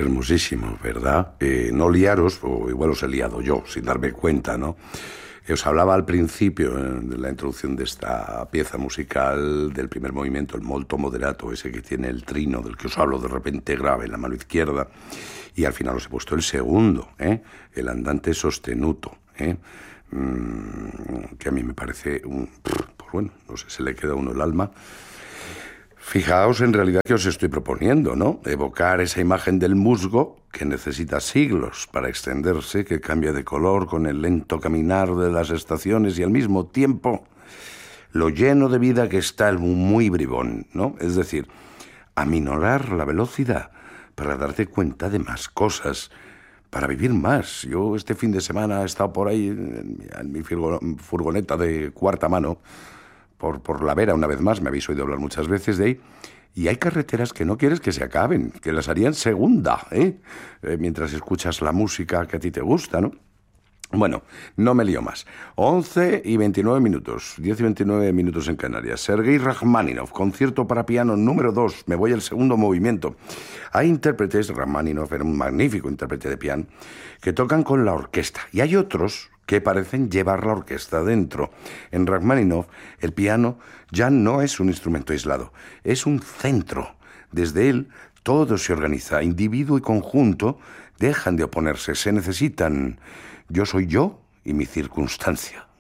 Hermosísimo, ¿verdad? No liaros, o igual os he liado yo, sin darme cuenta, ¿no? Os hablaba al principio, de la introducción de esta pieza musical, del primer movimiento, el molto moderato, ese que tiene el trino, del que os hablo de repente grave en la mano izquierda, y al final os he puesto el segundo, el andante sostenuto, que a mí me parece, pues bueno, no sé, se le queda a uno el alma. Fijaos en realidad que os estoy proponiendo, ¿no? Evocar esa imagen del musgo que necesita siglos para extenderse, que cambia de color con el lento caminar de las estaciones y al mismo tiempo lo lleno de vida que está el muy bribón, ¿no? Es decir, aminorar la velocidad para darte cuenta de más cosas, para vivir más. Yo este fin de semana he estado por ahí en mi furgoneta de cuarta mano, por la Vera, una vez más, me habéis oído hablar muchas veces de ahí, y hay carreteras que no quieres que se acaben, que las harían segunda, mientras escuchas la música que a ti te gusta, ¿no? Bueno, no me lío más. 11 y 29 minutos, 10 y 29 minutos en Canarias. Sergei Rachmaninoff, concierto para piano número 2. Me voy al segundo movimiento. Hay intérpretes, Rachmaninoff era un magnífico intérprete de piano, que tocan con la orquesta. Y hay otros que parecen llevar la orquesta dentro. En Rachmaninoff, el piano ya no es un instrumento aislado, es un centro. Desde él, todo se organiza. Individuo y conjunto dejan de oponerse, se necesitan. Yo soy yo y mi circunstancia.